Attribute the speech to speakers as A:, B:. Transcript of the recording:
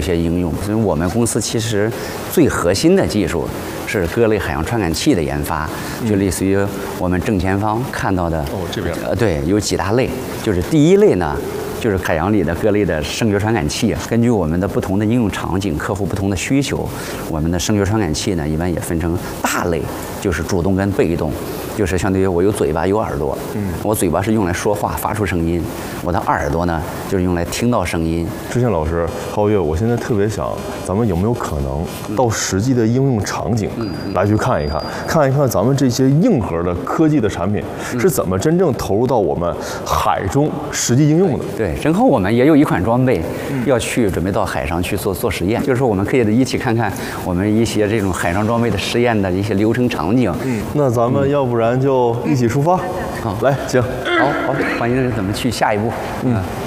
A: 些应用。所以我们公司其实最核心的技术是各类海洋传感器的研发，就类似于我们正前方看到的。
B: 这边。
A: 对，有几大类，就是第一类呢。就是海洋里的各类的声学传感器，根据我们的不同的应用场景、客户不同的需求，我们的声学传感器呢，一般也分成大类，就是主动跟被动，就是相对于我有嘴巴有耳朵，我嘴巴是用来说话发出声音，我的耳朵呢就是用来听到声音。
B: 知县老师，皓月，我现在特别想，咱们有没有可能到实际的应用场景来去看一看，看一看咱们这些硬核的科技的产品是怎么真正投入到我们海中实际应用的？
A: 对，正好我们也有一款装备要去准备到海上去做实验，就是说我们可以一起看看我们一些这种海上装备的实验的一些流程场景。
B: 那咱们要不然就一起出发。
A: 好，
B: 来，请。
A: 好，欢迎咱们去下一步。